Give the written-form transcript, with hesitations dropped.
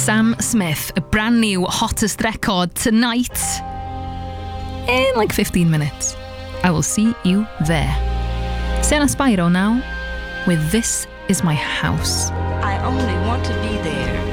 Sam Smith, a brand new hottest record tonight in like 15 minutes. I will see you there. Senna Spyro now with This Is My House. I only want to be there